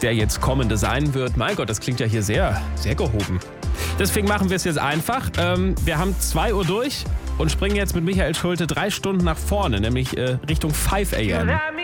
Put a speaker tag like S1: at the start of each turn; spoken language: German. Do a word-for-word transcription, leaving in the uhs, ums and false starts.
S1: der jetzt kommende sein wird. Mein Gott, das klingt ja hier sehr, sehr gehoben. Deswegen machen wir es jetzt einfach. Ähm, wir haben zwei Uhr durch und springen jetzt mit Michael Schulte drei Stunden nach vorne, nämlich äh, Richtung fünf a m.